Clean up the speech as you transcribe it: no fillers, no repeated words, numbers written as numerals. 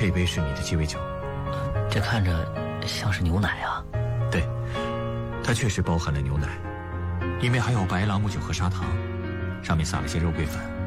这杯是你的鸡尾酒。 这看着像是牛奶啊。 对，它确实包含了牛奶，里面还有白朗姆酒和砂糖，上面撒了些肉桂粉。